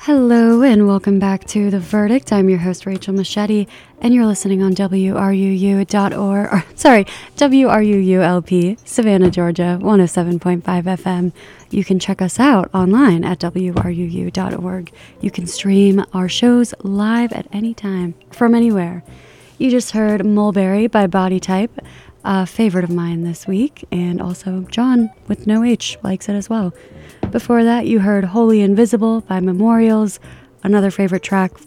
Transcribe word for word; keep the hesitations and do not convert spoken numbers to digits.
Hello and welcome back to The Verdict. I'm your host, Rachel Machete, and you're listening on W R U U dot org, or, sorry, W R U U L P, Savannah, Georgia, one oh seven point five F M. You can check us out online at W R U U dot org. You can stream our shows live at any time, from anywhere. You just heard Mulberry by Body Type, a favorite of mine this week, and also John with no H likes it as well. Before that, you heard Wholly Invisible by Memorials, another favorite track